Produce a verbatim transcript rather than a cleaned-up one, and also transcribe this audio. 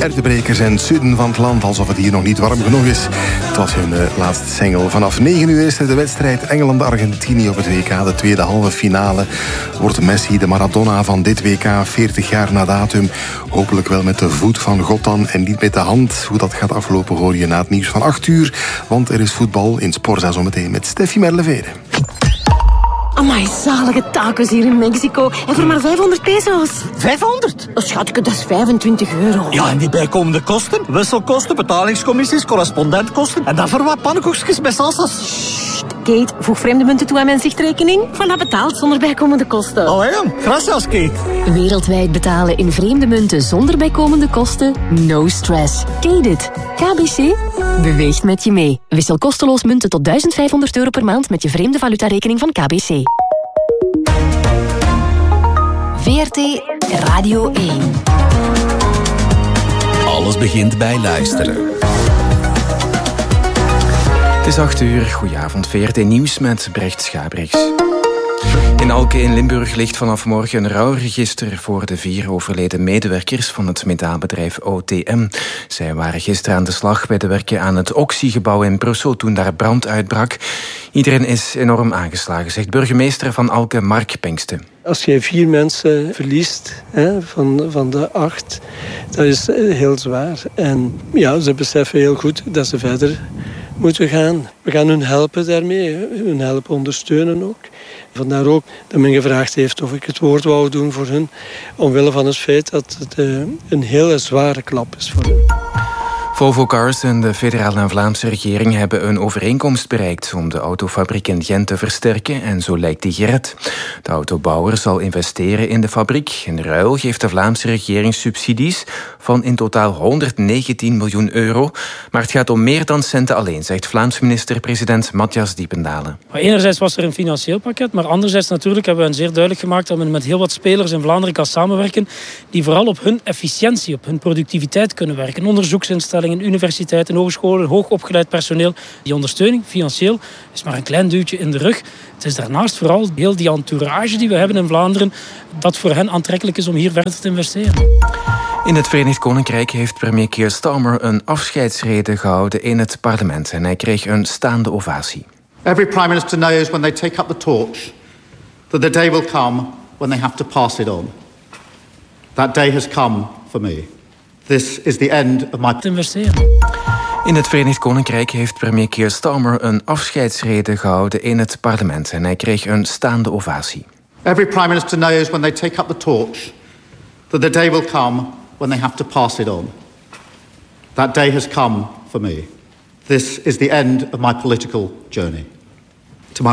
Ertebrekers en zuiden van het land, alsof het hier nog niet warm genoeg is. Het was hun uh, laatste single. Vanaf negen uur is er de wedstrijd Engeland-Argentinië op het W K. De tweede halve finale wordt Messi de Maradona van dit W K, veertig jaar na datum. Hopelijk wel met de voet van God dan en niet met de hand. Hoe dat gaat aflopen hoor je na het nieuws van acht uur. Want er is voetbal in Sporza zometeen met Steffi Merlevere. Amai, zalige tacos hier in Mexico. En voor maar vijfhonderd peso's. vijfhonderd? Oh, schatje, dat is vijfentwintig euro. Ja, en die bijkomende kosten? Wisselkosten, betalingscommissies, correspondentkosten. En dan voor wat pannenkoekjes met salsa's. Sst, Kate, voeg vreemde munten toe aan mijn zichtrekening. Voilà, betaald zonder bijkomende kosten. Oh ja, gracias, Kate. Wereldwijd betalen in vreemde munten zonder bijkomende kosten? No stress. Kate it. K B C beweegt met je mee. Wissel kosteloos munten tot duizend vijfhonderd euro per maand met je vreemde valutarekening van K B C. V R T Radio één. Alles begint bij luisteren. Het is acht uur. Goedenavond, V R T Nieuws met Brecht Schabriks. In Alke in Limburg ligt vanaf morgen een rouwregister voor de vier overleden medewerkers van het metaalbedrijf O T M. Zij waren gisteren aan de slag bij de werken aan het Oxy-gebouw in Brussel toen daar brand uitbrak. Iedereen is enorm aangeslagen, zegt burgemeester van Alke Mark Pengsten. Als je vier mensen verliest hè, van, van de acht, dat is heel zwaar. En ja, ze beseffen heel goed dat ze verder moeten gaan. We gaan hun helpen daarmee, hun helpen ondersteunen ook. Vandaar ook dat men gevraagd heeft of ik het woord wou doen voor hun, omwille van het feit dat het uh, een hele zware klap is voor hen. Volvo Cars en de federale en Vlaamse regering hebben een overeenkomst bereikt om de autofabriek in Gent te versterken en zo lijkt die gered. De autobouwer zal investeren in de fabriek. In ruil geeft de Vlaamse regering subsidies van in totaal honderdnegentien miljoen euro. Maar het gaat om meer dan centen alleen, zegt Vlaams minister-president Matthias Diependalen. Enerzijds was er een financieel pakket, maar anderzijds natuurlijk hebben we zeer duidelijk gemaakt dat we met heel wat spelers in Vlaanderen kan samenwerken die vooral op hun efficiëntie, op hun productiviteit kunnen werken. Onderzoeksinstellingen, universiteiten, hogescholen, hoogopgeleid personeel. Die ondersteuning, financieel, is maar een klein duwtje in de rug. Het is daarnaast vooral heel die entourage die we hebben in Vlaanderen, dat voor hen aantrekkelijk is om hier verder te investeren. In het Verenigd Koninkrijk heeft premier Keir Starmer een afscheidsrede gehouden in het parlement en hij kreeg een staande ovatie. Every prime minister knows when they take up the torch that the day will come when they have to pass it on. That day has come for me. This is the end of my... In het Verenigd Koninkrijk heeft premier Keir Starmer een afscheidsrede gehouden in het parlement en hij kreeg een staande ovatie. Every prime minister knows when they take up the torch that the day will come when they have to pass it on. That day has come for me. This is the end of my political journey.